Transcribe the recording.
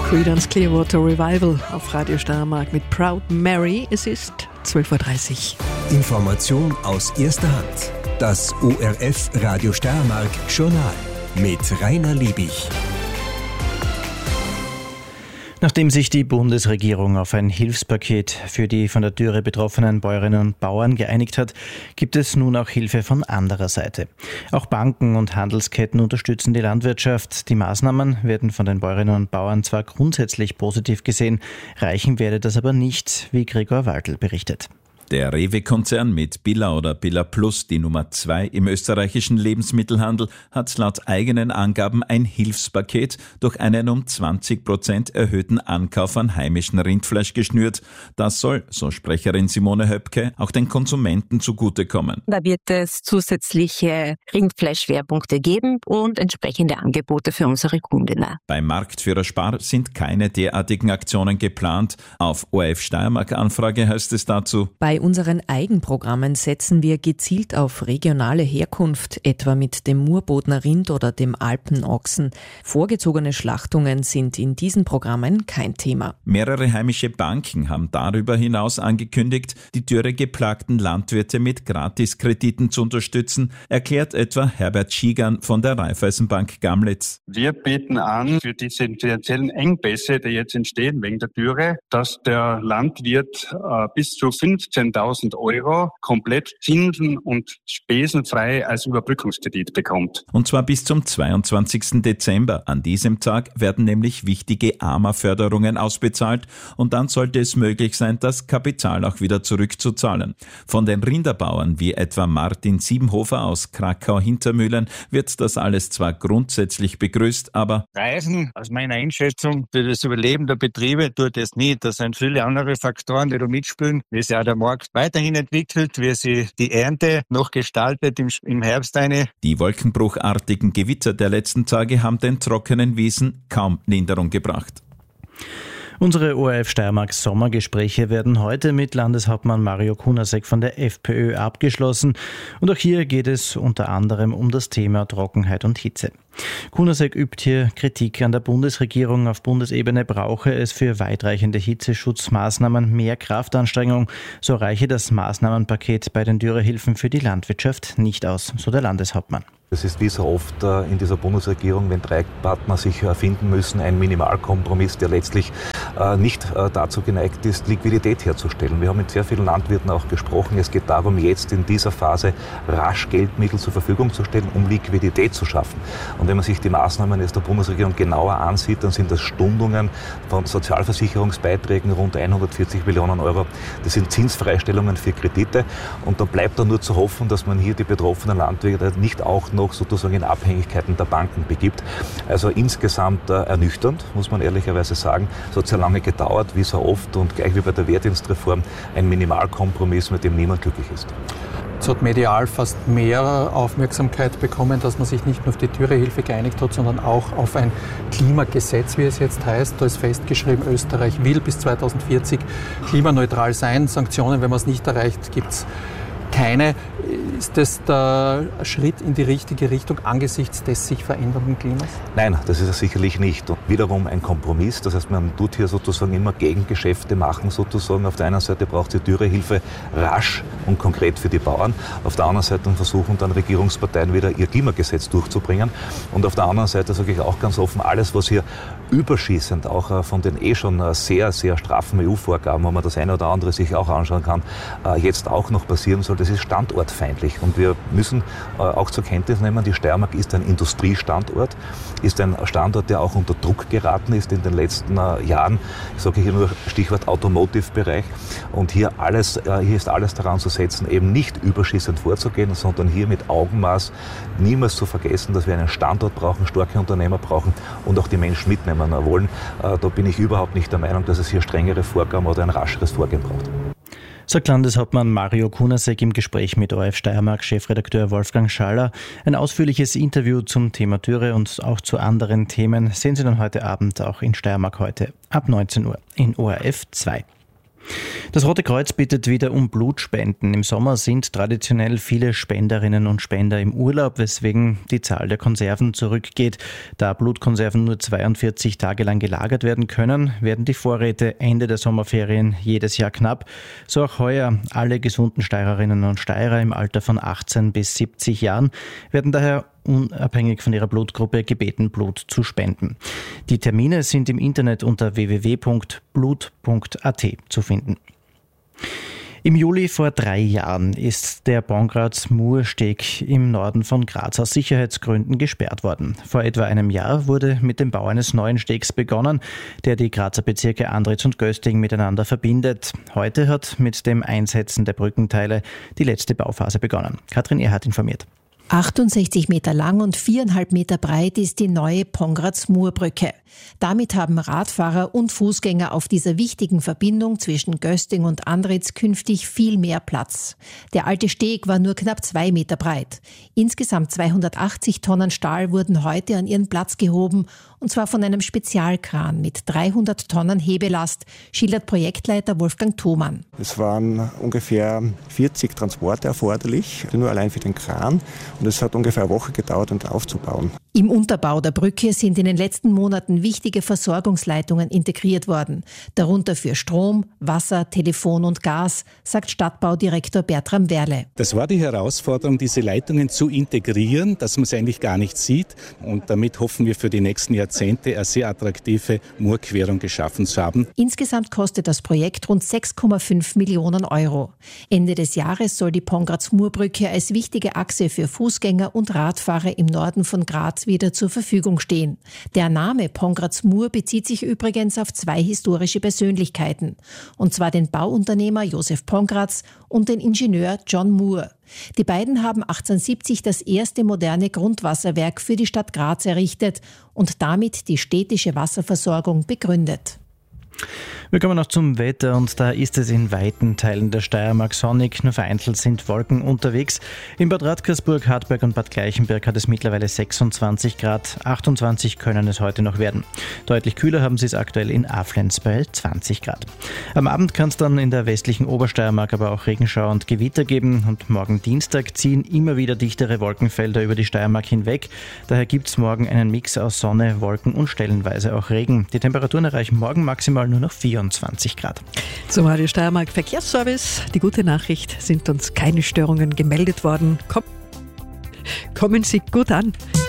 Creedence Clearwater Revival auf Radio Steiermark mit Proud Mary. Es ist 12.30 Uhr. Information aus erster Hand. Das ORF Radio Steiermark Journal mit Rainer Liebig. Nachdem sich die Bundesregierung auf ein Hilfspaket für die von der Dürre betroffenen Bäuerinnen und Bauern geeinigt hat, gibt es nun auch Hilfe von anderer Seite. Auch Banken und Handelsketten unterstützen die Landwirtschaft. Die Maßnahmen werden von den Bäuerinnen und Bauern zwar grundsätzlich positiv gesehen, reichen werde das aber nicht, wie Gregor Waldl berichtet. Der Rewe-Konzern mit Billa oder Billa Plus, die Nummer 2 im österreichischen Lebensmittelhandel, hat laut eigenen Angaben ein Hilfspaket durch einen um 20% erhöhten Ankauf an heimischem Rindfleisch geschnürt. Das soll, so Sprecherin Simone Höpke, auch den Konsumenten zugutekommen. Da wird es zusätzliche Rindfleischschwerpunkte geben und entsprechende Angebote für unsere Kundinnen. Beim Marktführer Spar sind keine derartigen Aktionen geplant. Auf ORF Steiermark Anfrage heißt es dazu: Bei unseren Eigenprogrammen setzen wir gezielt auf regionale Herkunft, etwa mit dem Murbodner Rind oder dem Alpenochsen. Vorgezogene Schlachtungen sind in diesen Programmen kein Thema. Mehrere heimische Banken haben darüber hinaus angekündigt, die dürregeplagten Landwirte mit Gratiskrediten zu unterstützen, erklärt etwa Herbert Schiegern von der Raiffeisenbank Gamlitz. Wir bieten an, für diese finanziellen Engpässe, die jetzt entstehen wegen der Dürre, dass der Landwirt bis zu 15.000 Euro komplett zinsen- und spesenfrei als Überbrückungskredit bekommt. Und zwar bis zum 22. Dezember. An diesem Tag werden nämlich wichtige AMA-Förderungen ausbezahlt und dann sollte es möglich sein, das Kapital auch wieder zurückzuzahlen. Von den Rinderbauern wie etwa Martin Siebenhofer aus Krakau-Hintermühlen wird das alles zwar grundsätzlich begrüßt, aber Preisen, aus meiner Einschätzung, für das Überleben der Betriebe tut es nicht. Das sind viele andere Faktoren, die da mitspielen, wie sich auch der Markt weiterhin entwickelt, wie sich die Ernte noch gestaltet im Herbst eine. Die wolkenbruchartigen Gewitter der letzten Tage haben den trockenen Wiesen kaum Linderung gebracht. Unsere ORF Steiermark Sommergespräche werden heute mit Landeshauptmann Mario Kunasek von der FPÖ abgeschlossen. Und auch hier geht es unter anderem um das Thema Trockenheit und Hitze. Kunasek übt hier Kritik an der Bundesregierung. Auf Bundesebene brauche es für weitreichende Hitzeschutzmaßnahmen mehr Kraftanstrengung. So reiche das Maßnahmenpaket bei den Dürrehilfen für die Landwirtschaft nicht aus, so der Landeshauptmann. Es ist wie so oft in dieser Bundesregierung, wenn drei Partner sich finden müssen, ein Minimalkompromiss, der letztlich nicht dazu geneigt ist, Liquidität herzustellen. Wir haben mit sehr vielen Landwirten auch gesprochen. Es geht darum, jetzt in dieser Phase rasch Geldmittel zur Verfügung zu stellen, um Liquidität zu schaffen. Und wenn man sich die Maßnahmen jetzt der Bundesregierung genauer ansieht, dann sind das Stundungen von Sozialversicherungsbeiträgen, rund 140 Millionen Euro. Das sind Zinsfreistellungen für Kredite. Und da bleibt dann nur zu hoffen, dass man hier die betroffenen Landwirte nicht auch noch sozusagen in Abhängigkeiten der Banken begibt. Also insgesamt ernüchternd, muss man ehrlicherweise sagen. Es hat sehr lange gedauert, wie so oft, und gleich wie bei der Wehrdienstreform ein Minimalkompromiss, mit dem niemand glücklich ist. Es hat medial fast mehr Aufmerksamkeit bekommen, dass man sich nicht nur auf die Dürrehilfe geeinigt hat, sondern auch auf ein Klimagesetz, wie es jetzt heißt. Da ist festgeschrieben, Österreich will bis 2040 klimaneutral sein. Sanktionen, wenn man es nicht erreicht, gibt es keine. Ist das der Schritt in die richtige Richtung angesichts des sich verändernden Klimas? Nein, das ist es sicherlich nicht. Und wiederum ein Kompromiss. Das heißt, man tut hier sozusagen immer Gegengeschäfte machen sozusagen. Auf der einen Seite braucht die Dürrehilfe rasch und konkret für die Bauern. Auf der anderen Seite versuchen dann Regierungsparteien wieder ihr Klimagesetz durchzubringen. Und auf der anderen Seite sage ich auch ganz offen, alles, was hier überschießend auch von den schon sehr, sehr straffen EU-Vorgaben, wo man das eine oder andere sich auch anschauen kann, jetzt auch noch passieren soll, das ist standortfeindlich. Und wir müssen auch zur Kenntnis nehmen, die Steiermark ist ein Industriestandort, ist ein Standort, der auch unter Druck geraten ist in den letzten Jahren. Ich sage hier nur Stichwort Automotive-Bereich. Und hier ist alles daran zu setzen, eben nicht überschießend vorzugehen, sondern hier mit Augenmaß niemals zu vergessen, dass wir einen Standort brauchen, starke Unternehmer brauchen und auch die Menschen mitnehmen wollen. Da bin ich überhaupt nicht der Meinung, dass es hier strengere Vorgaben oder ein rascheres Vorgehen braucht. Sagt Landeshauptmann Mario Kunasek im Gespräch mit ORF Steiermark Chefredakteur Wolfgang Schaller. Ein ausführliches Interview zum Thema Dürre und auch zu anderen Themen sehen Sie dann heute Abend auch in Steiermark heute ab 19 Uhr in ORF 2. Das Rote Kreuz bittet wieder um Blutspenden. Im Sommer sind traditionell viele Spenderinnen und Spender im Urlaub, weswegen die Zahl der Konserven zurückgeht. Da Blutkonserven nur 42 Tage lang gelagert werden können, werden die Vorräte Ende der Sommerferien jedes Jahr knapp. So auch heuer. Alle gesunden Steirerinnen und Steirer im Alter von 18 bis 70 Jahren werden daher unabhängig von ihrer Blutgruppe gebeten, Blut zu spenden. Die Termine sind im Internet unter www.blut.at zu finden. Im Juli vor 3 Jahren ist der Pongratz-Mursteg im Norden von Graz aus Sicherheitsgründen gesperrt worden. Vor etwa einem Jahr wurde mit dem Bau eines neuen Stegs begonnen, der die Grazer Bezirke Andritz und Gösting miteinander verbindet. Heute hat mit dem Einsetzen der Brückenteile die letzte Bauphase begonnen. Katrin Erhardt informiert. 68 Meter lang und 4,5 Meter breit ist die neue Pongratz-Murbrücke. Damit haben Radfahrer und Fußgänger auf dieser wichtigen Verbindung zwischen Gösting und Andritz künftig viel mehr Platz. Der alte Steg war nur knapp 2 Meter breit. Insgesamt 280 Tonnen Stahl wurden heute an ihren Platz gehoben, und zwar von einem Spezialkran mit 300 Tonnen Hebelast, schildert Projektleiter Wolfgang Thomann. Es waren ungefähr 40 Transporte erforderlich, nur allein für den Kran. Und es hat ungefähr eine Woche gedauert, um aufzubauen. Im Unterbau der Brücke sind in den letzten Monaten wichtige Versorgungsleitungen integriert worden. Darunter für Strom, Wasser, Telefon und Gas, sagt Stadtbaudirektor Bertram Werle. Das war die Herausforderung, diese Leitungen zu integrieren, dass man es eigentlich gar nicht sieht. Und damit hoffen wir für die nächsten Jahrzehnte eine sehr attraktive Murquerung geschaffen zu haben. Insgesamt kostet das Projekt rund 6,5 Millionen Euro. Ende des Jahres soll die Pongratz-Murbrücke als wichtige Achse für Fußgänger und Radfahrer im Norden von Graz wieder zur Verfügung stehen. Der Name Pongratz-Mur bezieht sich übrigens auf 2 historische Persönlichkeiten, und zwar den Bauunternehmer Josef Pongratz und den Ingenieur John Moore. Die beiden haben 1870 das erste moderne Grundwasserwerk für die Stadt Graz errichtet und damit die städtische Wasserversorgung begründet. Wir kommen noch zum Wetter, und da ist es in weiten Teilen der Steiermark sonnig, nur vereinzelt sind Wolken unterwegs. In Bad Radkersburg, Hartberg und Bad Gleichenberg hat es mittlerweile 26 Grad, 28 können es heute noch werden. Deutlich kühler haben sie es aktuell in Aflenz bei 20 Grad. Am Abend kann es dann in der westlichen Obersteiermark aber auch Regenschauer und Gewitter geben, und morgen Dienstag ziehen immer wieder dichtere Wolkenfelder über die Steiermark hinweg. Daher gibt es morgen einen Mix aus Sonne, Wolken und stellenweise auch Regen. Die Temperaturen erreichen morgen maximal nur noch 24 Grad. Zum Radio Steiermark Verkehrsservice. Die gute Nachricht, sind uns keine Störungen gemeldet worden. Kommen Sie gut an.